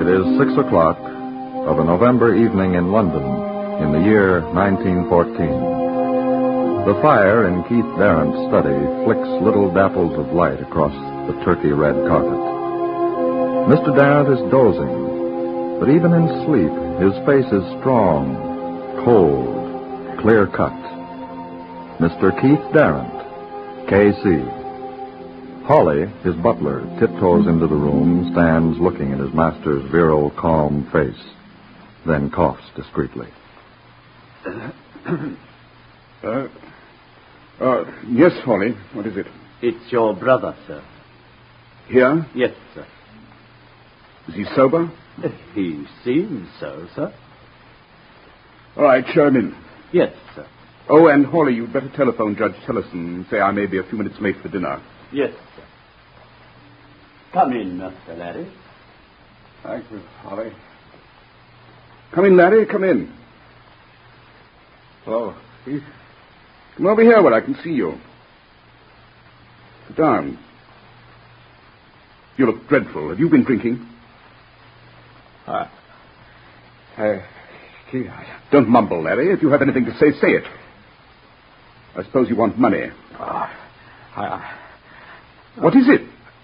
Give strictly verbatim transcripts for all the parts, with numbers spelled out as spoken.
It is six o'clock of a November evening in London in the year nineteen fourteen. The fire in Keith Darrant's study flicks little dapples of light across the turkey-red carpet. Mister Darrant is dozing, but even in sleep, his face is strong, cold, clear-cut. Mister Keith Darrant, K C Holly, his butler, tiptoes into the room, stands looking at his master's virile, calm face, then coughs discreetly. uh, uh, yes, Holly, what is it? It's your brother, sir. Here? Yes, sir. Is he sober? He seems so, sir. All right, show him in. Yes, sir. Oh, and Holly, you'd better telephone Judge Tellison and say I may be a few minutes late for dinner. Yes, sir. Come in, Mister Larry. Thank you, Holly. Come in, Larry, come in. Hello, Keith. Come over here where I can see you. Sit down. You look dreadful. Have you been drinking? Uh, uh, Keith, I... Don't mumble, Larry. If you have anything to say, say it. I suppose you want money. Uh, I... I what is it?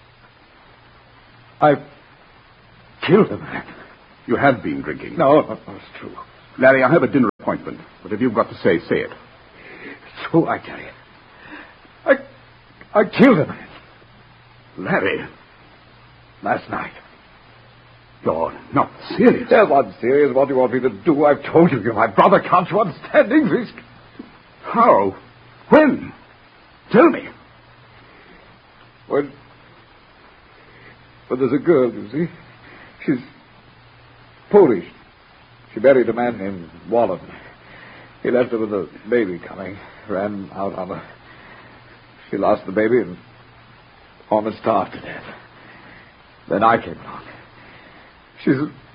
I've killed a man. You have been drinking. No, no, no, it's true. Larry, I have a dinner appointment. But if you've got to say, say it. It's true, I tell you. I... I killed a man. Larry. Last night. You're not serious. Yes, I'm serious. What do you want me to do? I've told you you're my brother. Can't you understand English? How? When? Tell me. When... When there's a girl, you see. She's Polish. She married a man named Wallen. He left her with a baby coming. Ran out on her. She lost the baby and almost starved to death. Then I came along. She's